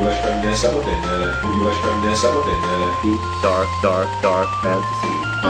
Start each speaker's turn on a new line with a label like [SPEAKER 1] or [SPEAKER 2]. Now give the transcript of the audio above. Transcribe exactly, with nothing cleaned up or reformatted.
[SPEAKER 1] vai ficar nessa potência, né? Ele vai ficar nessa potência, né?
[SPEAKER 2] Deep, dark, dark, dark fantasy.